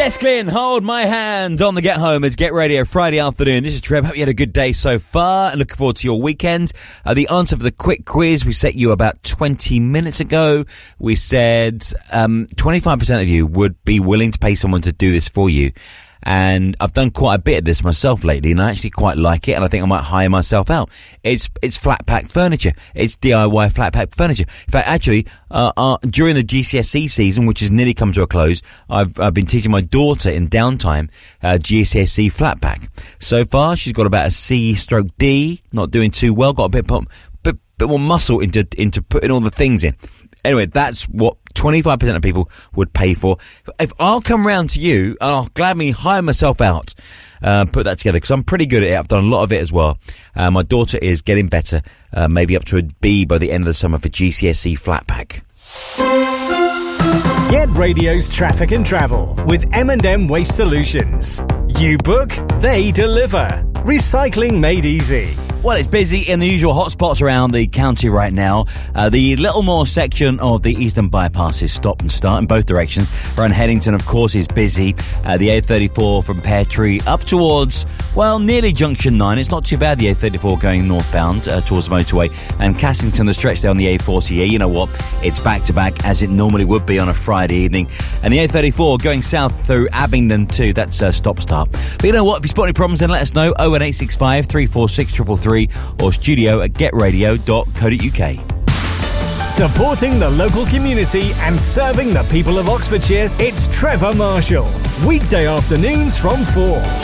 Jess Glynn, hold my hand on the get home. It's Get Radio Friday afternoon. This is Trev. Hope you had a good day so far and looking forward to your weekend. The answer for the quick quiz we set you about 20 minutes ago. We said 25% of you would be willing to pay someone to do this for you. And I've done quite a bit of this myself lately, and I actually quite like it, and I think I might hire myself out. It's flat pack furniture. It's DIY flat pack furniture. In fact, actually, during the GCSE season, which has nearly come to a close, I've been teaching my daughter in downtime GCSE flat pack. So far, she's got about a C/D, not doing too well. Got a bit more muscle into putting all the things in. Anyway, that's what 25% of people would pay for. If I'll come round to you, I'll gladly hire myself out, put that together, because I'm pretty good at it. I've done a lot of it as well. My daughter is getting better, maybe up to a B by the end of the summer for GCSE flat pack. Get Radio's traffic and travel with M&M Waste Solutions. You book, they deliver. Recycling made easy. Well, it's busy in the usual hotspots around the county right now. The Littlemore section of the Eastern Bypass is stop and start in both directions. Around Headington, of course, is busy. The A34 from Pear Tree up towards, well, nearly Junction 9. It's not too bad, the A34 going northbound towards the motorway. And Cassington, the stretch there on the A40. Yeah, you know what? It's back-to-back as it normally would be on a Friday evening. And the A34 going south through Abingdon too. That's stop-start. But you know what? If you spot any problems, then let us know. 01865 346 333 or studio@getradio.co.uk. Supporting the local community and serving the people of Oxfordshire, it's Trevor Marshall. Weekday afternoons from 4.